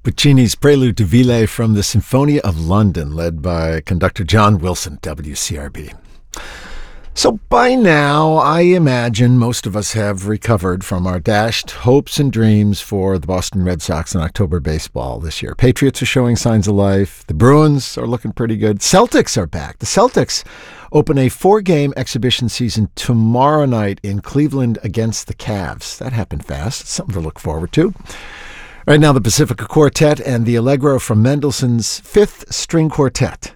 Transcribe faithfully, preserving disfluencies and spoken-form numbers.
Puccini's Prelude to Ville from the Sinfonia of London, led by conductor John Wilson, W C R B. So by now, I imagine most of us have recovered from our dashed hopes and dreams for the Boston Red Sox in October baseball this year. Patriots are showing signs of life. The Bruins are looking pretty good. Celtics are back. The Celtics open a four-game exhibition season tomorrow night in Cleveland against the Cavs. That happened fast. It's something to look forward to. Right now, the Pacifica Quartet and the Allegro from Mendelssohn's Fifth String Quartet.